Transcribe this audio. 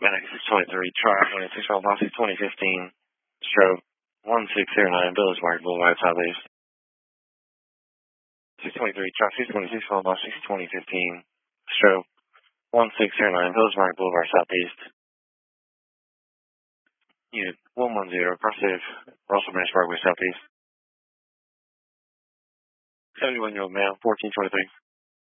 Medic 623, Charlie 26 Velocity 2015, stroke 1609, Billismarck Boulevard, Southeast. 623, Charlie 626 Velocity 2015, stroke 1609, Billismarck Boulevard, Southeast. Unit 110, cross safe, Russell Branch Parkway, Southeast. 71-year-old male, 1423.